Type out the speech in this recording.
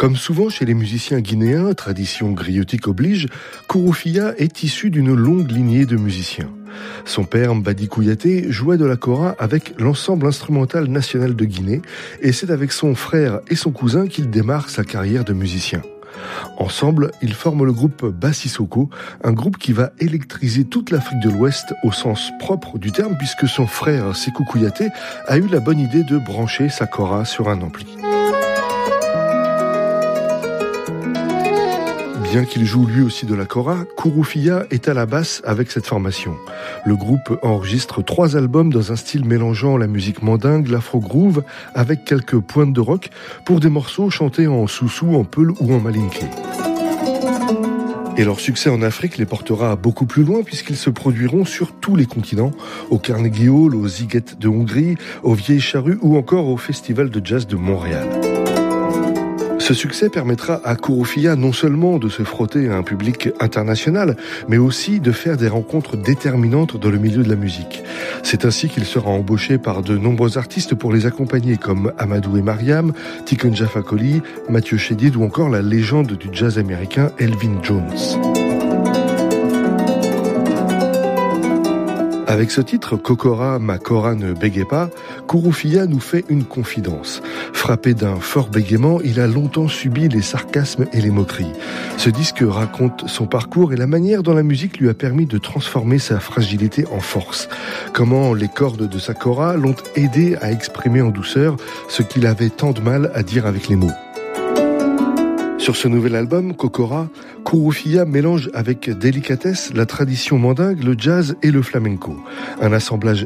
Comme souvent chez les musiciens guinéens, tradition griotique oblige, Kouroufia est issu d'une longue lignée de musiciens. Son père, Mbadi Kouyaté, jouait de la kora avec l'ensemble instrumental national de Guinée et c'est avec son frère et son cousin qu'il démarre sa carrière de musicien. Ensemble, ils forment le groupe Bassisoko, un groupe qui va électriser toute l'Afrique de l'Ouest au sens propre du terme puisque son frère Sékou Kouyaté a eu la bonne idée de brancher sa kora sur un ampli. Bien qu'il joue lui aussi de la kora, Kouroufia est à la basse avec cette formation. Le groupe enregistre 3 albums dans un style mélangeant la musique mandingue, l'afro-groove, avec quelques pointes de rock, pour des morceaux chantés en soussou, en peul ou en malinké. Et leur succès en Afrique les portera beaucoup plus loin puisqu'ils se produiront sur tous les continents, au Carnegie Hall, aux Ziget de Hongrie, aux Vieilles Charrues ou encore au Festival de Jazz de Montréal. Ce succès permettra à Kouroufia non seulement de se frotter à un public international, mais aussi de faire des rencontres déterminantes dans le milieu de la musique. C'est ainsi qu'il sera embauché par de nombreux artistes pour les accompagner, comme Amadou et Mariam, Tiken Jah Fakoly, Mathieu Chédid ou encore la légende du jazz américain Elvin Jones. Avec ce titre, Kokora, ma kora ne bégaye pas, Kouroufia nous fait une confidence. Frappé d'un fort bégaiement, il a longtemps subi les sarcasmes et les moqueries. Ce disque raconte son parcours et la manière dont la musique lui a permis de transformer sa fragilité en force. Comment les cordes de sa kora l'ont aidé à exprimer en douceur ce qu'il avait tant de mal à dire avec les mots. Sur ce nouvel album, Kokora, Kouroufia mélange avec délicatesse la tradition mandingue, le jazz et le flamenco. Un assemblage